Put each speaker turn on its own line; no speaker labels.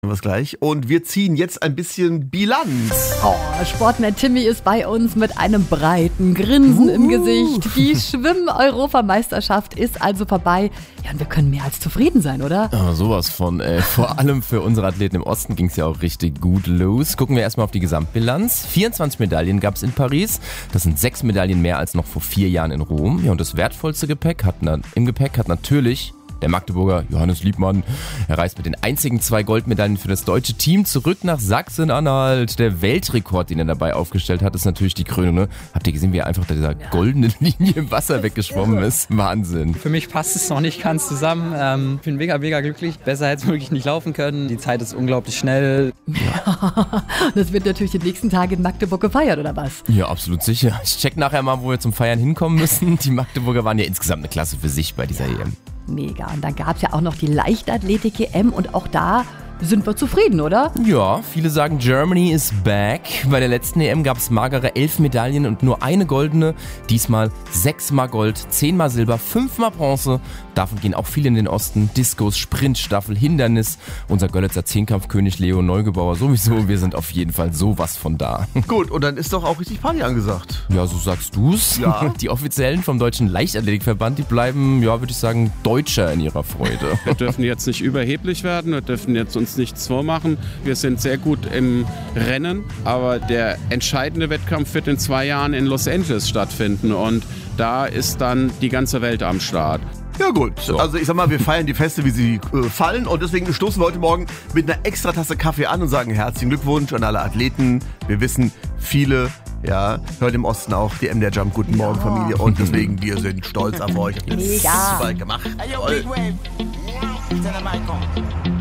wir es gleich. Und wir ziehen jetzt ein bisschen Bilanz.
Oh, Sportman Timmy ist bei uns mit einem breiten Grinsen im Gesicht. Die Schwimm-Europameisterschaft ist also vorbei. Ja, und wir können mehr als zufrieden sein, oder?
Aber sowas von, vor allem für unsere Athleten im Osten ging es ja auch richtig gut los. Gucken wir erstmal auf die Gesamtbilanz. 24 Medaillen gab es in Paris. Das sind 6 Medaillen mehr als noch vor 4 Jahren in Rom. Ja, und das wertvollste im Gepäck hat natürlich der Magdeburger Johannes Liebmann. Er reist mit den einzigen 2 Goldmedaillen für das deutsche Team zurück nach Sachsen-Anhalt. Der Weltrekord, den er dabei aufgestellt hat, ist natürlich die Krönung. Ne? Habt ihr gesehen, wie er einfach da dieser goldenen Linie im Wasser weggeschwommen ist? Wahnsinn.
Für mich passt es noch nicht ganz zusammen. Ich bin mega glücklich. Besser hätte es wirklich nicht laufen können. Die Zeit ist unglaublich schnell.
Ja, das wird natürlich die nächsten Tage in Magdeburg gefeiert, oder was?
Ja, absolut sicher. Ich check nachher mal, wo wir zum Feiern hinkommen müssen. Die Magdeburger waren ja insgesamt eine Klasse für sich bei dieser EM.
Mega. Und dann gab es ja auch noch die Leichtathletik-EM und auch da sind wir zufrieden, oder?
Ja, viele sagen, Germany is back. Bei der letzten EM gab es magere 11 Medaillen und nur eine goldene. Diesmal 6-mal Gold, 10-mal Silber, 5-mal Bronze. Davon gehen auch viele in den Osten. Diskus, Sprintstaffel, Hindernis. Unser Görlitzer Zehnkampfkönig Leo Neugebauer sowieso. Wir sind auf jeden Fall sowas von da.
Gut, und dann ist doch auch richtig Party angesagt.
Ja, so sagst du's.
Ja.
Die Offiziellen vom Deutschen Leichtathletikverband, die bleiben, ja, würde ich sagen, Deutscher in ihrer Freude.
Wir dürfen jetzt nicht überheblich werden, wir dürfen jetzt uns nichts vormachen. Wir sind sehr gut im Rennen, aber der entscheidende Wettkampf wird in 2 Jahren in Los Angeles stattfinden und da ist dann die ganze Welt am Start.
Ja gut, also ich sag mal, wir feiern die Feste, wie sie fallen und deswegen stoßen wir heute Morgen mit einer extra Tasse Kaffee an und sagen herzlichen Glückwunsch an alle Athleten. Wir wissen, viele hört im Osten auch die MDR Jump Guten Morgen Familie und deswegen, wir sind stolz auf euch.
Mega.
Super gemacht.
Hey, yo, big wave. To the mic on.